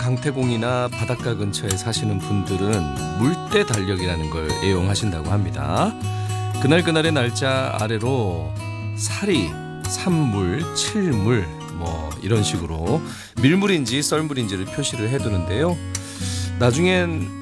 강태공이나 바닷가 근처에 사시는 분들은 물때 달력이라는 걸 애용하신다고 합니다. 그날그날의 날짜 아래로 사리, 산물, 칠물 뭐 이런 식으로 밀물인지 썰물인지를 표시를 해두는데요. 나중엔